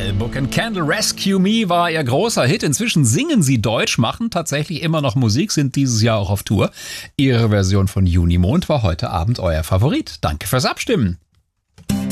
Adele, Book and Candle, Rescue Me war ihr großer Hit. Inzwischen singen sie Deutsch, machen tatsächlich immer noch Musik, sind dieses Jahr auch auf Tour. Ihre Version von Junimond war heute Abend euer Favorit. Danke fürs Abstimmen.